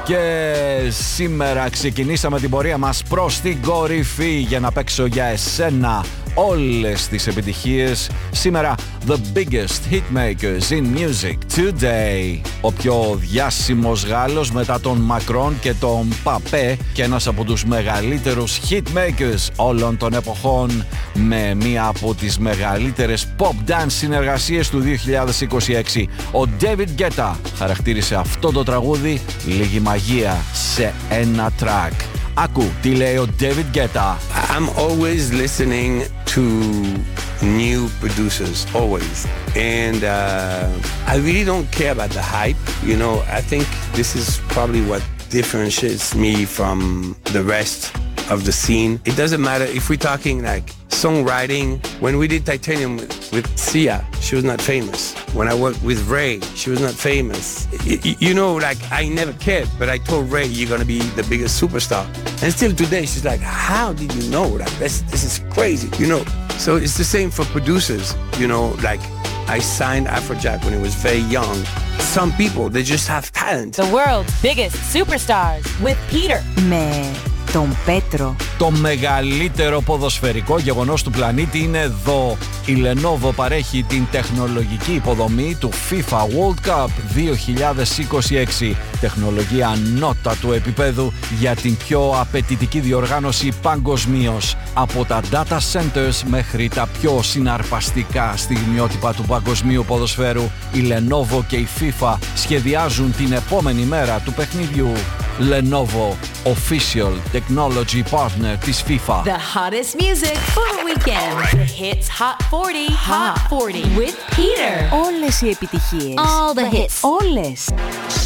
Και σήμερα ξεκινήσαμε την πορεία μας προς την κορυφή για να παίξω για εσένα όλες τις επιτυχίες. Σήμερα The biggest hitmakers in music today. Ο πιο διάσημος Γάλλος μετά τον Μακρόν και τον Παπέ και ένας από τους μεγαλύτερους hitmakers όλων των εποχών, με μία από τις μεγαλύτερες pop dance συνεργασίες του 2026. Ο David Guetta χαρακτήρισε αυτό το τραγούδι λίγη μαγεία σε ένα track. Άκου τι λέει ο David Guetta. I'm always listening to new producers, always. And I really don't care about the hype. You know, I think this is probably what differentiates me from the rest of the scene. It doesn't matter if we're talking like songwriting. When we did Titanium with Sia, she was not famous. When I worked with Ray, she was not famous. You know, like, I never cared, but I told Ray, you're gonna be the biggest superstar. And still today, she's like, how did you know? Like, this is crazy, you know? So it's the same for producers, you know, like, I signed Afrojack when he was very young. Some people, they just have talent. The world's biggest superstars with Peter. Τον Πέτρο. Το μεγαλύτερο ποδοσφαιρικό γεγονός του πλανήτη είναι εδώ. Η Lenovo παρέχει την τεχνολογική υποδομή του FIFA World Cup 2026. Τεχνολογία ανώτατου επίπεδου για την πιο απαιτητική διοργάνωση παγκοσμίως. Από τα data centers μέχρι τα πιο συναρπαστικά στιγμιότυπα του παγκοσμίου ποδοσφαίρου, η Lenovo και η FIFA σχεδιάζουν την επόμενη μέρα του παιχνιδιού. Lenovo, official technology partner της FIFA. The hottest music for the weekend. The hits Hot 40, Hot 40 with Peter. Όλες οι επιτυχίες. All the hits. Όλες.